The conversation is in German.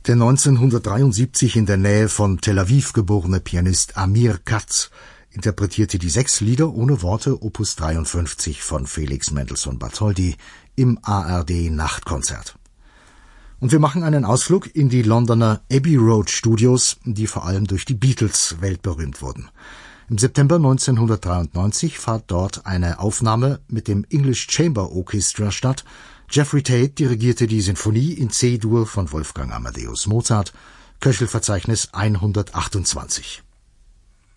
Der 1973 in der Nähe von Tel Aviv geborene Pianist Amir Katz interpretierte die 6 Lieder ohne Worte Opus 53 von Felix Mendelssohn Bartholdy im ARD Nachtkonzert. Und wir machen einen Ausflug in die Londoner Abbey Road Studios, die vor allem durch die Beatles weltberühmt wurden. Im September 1993 fand dort eine Aufnahme mit dem English Chamber Orchestra statt. Jeffrey Tate dirigierte die Sinfonie in C-Dur von Wolfgang Amadeus Mozart, Köchelverzeichnis 128.